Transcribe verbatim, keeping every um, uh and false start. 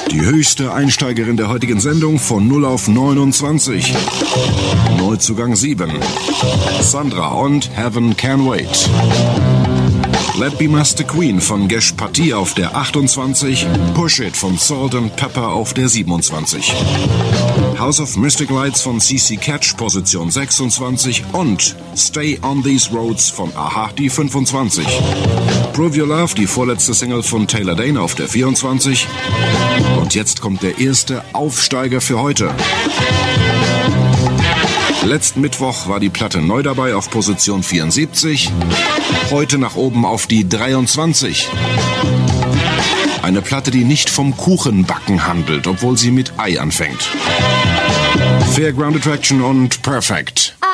Die höchste Einsteigerin der heutigen Sendung von null auf neunundzwanzig. Neuzugang sieben. Sandra und Heaven Can Wait. Let Be Master Queen von Gesh Patti auf der achtundzwanzig. Push It von Salt and Pepper auf der siebenundzwanzig. House of Mystic Lights von C C Catch, Position sechsundzwanzig. Und Stay on These Roads von Aha, die fünfundzwanzig. Prove Your Love, die vorletzte Single von Taylor Dane auf der vierundzwanzig. Und jetzt kommt der erste Aufsteiger für heute. Letzten Mittwoch war die Platte neu dabei auf Position vierundsiebzig. Heute nach oben auf die dreiundzwanzig. Eine Platte, die nicht vom Kuchenbacken handelt, obwohl sie mit Ei anfängt. Fairground Attraction und Perfect.